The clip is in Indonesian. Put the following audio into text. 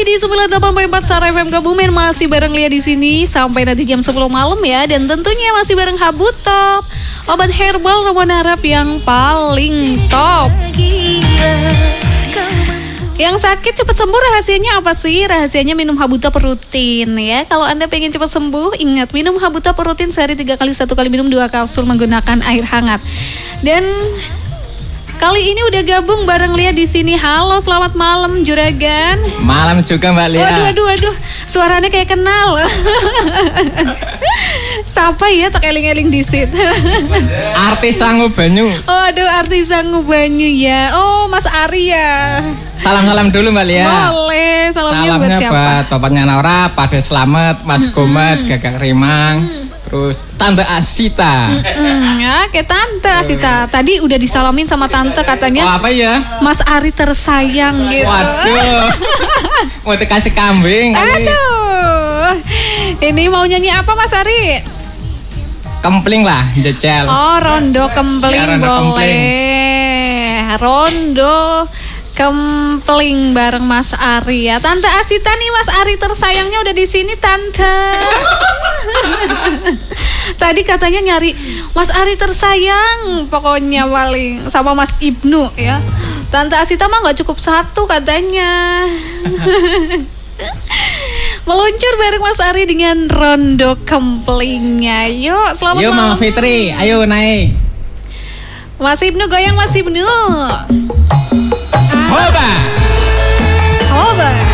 kembali di 98.4 Sar FM Kebumen, masih bareng Lia di sini sampai nanti jam 10 malam ya, dan tentunya masih bareng Habutop, obat herbal ramuan Arab yang paling top. Yang sakit cepat sembuh rahasianya apa sih? Rahasianya minum Habutop rutin ya. Kalau Anda pengen cepat sembuh, ingat minum Habutop rutin sehari 3 kali, 1 kali minum 2 kapsul menggunakan air hangat. Dan kali ini udah gabung bareng Lia di sini. Halo, selamat malam Juragan. Malam juga Mbak Lia. Waduh, suaranya kayak kenal. Siapa ya tak eling-eling disit? Artis Sangu Banyu. Oh, aduh, artis Sangu Banyu ya. Oh, Mas Ari ya. Salam-salam dulu Mbak Lia. Boleh, salamnya buat siapa? Buat bapaknya Naura, Pak Des Slamet, Mas Gomet, Gagak Rimang, terus Tante Asita. Ya, kayak Tante Asita. Tadi udah disalamin sama Tante katanya. Oh, apa ya? Mas Ari tersayang gitu. Waduh. Mau dikasih kambing kali. Aduh. Ini mau nyanyi apa Mas Ari? Kempling lah, jejel. Oh, rondo kempling Ya, rondo boleh. Rondo kempling bareng Mas Ari ya. Tante Asita nih, Mas Ari tersayangnya udah di sini Tante. Tadi katanya nyari Mas Ari tersayang, pokoknya paling sama Mas Ibnu ya. Tante Asita mah nggak cukup satu katanya. Meluncur bareng Mas Ari dengan rondo kemplingnya. Yuk, selamat Yuk malam. Mama Fitri, ayo naik. Mas Ibnu goyang, Mas Ibnu. Hoba. Hoba.